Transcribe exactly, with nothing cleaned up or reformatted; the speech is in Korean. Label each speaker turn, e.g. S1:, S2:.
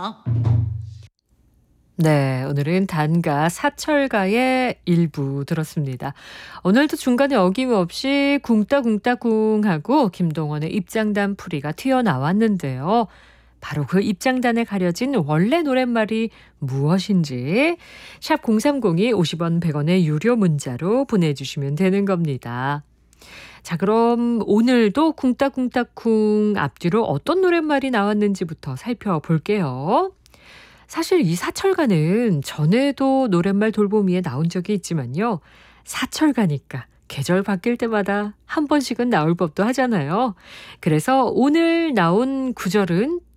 S1: 있습니다.
S2: 네, 오늘은 단가 사철가의 일부 들었습니다. 오늘도 중간에 어김없이 쿵따쿵따쿵 하고 김동원의 입장단 풀이가 튀어나왔는데요. 바로 그 입장단에 가려진 원래 노랫말이 무엇인지 샵 공삼공이 오십 원 백 원의 유료 문자로 보내주시면 되는 겁니다. 자, 그럼 오늘도 쿵따쿵따쿵 앞뒤로 어떤 노랫말이 나왔는지부터 살펴볼게요. 사실 이 사철가는 전에도 노랫말 돌보미에 나온 적이 있지만요. 사철가니까 계절 바뀔 때마다 한 번씩은 나올 법도 하잖아요. 그래서 오늘 나온 구절은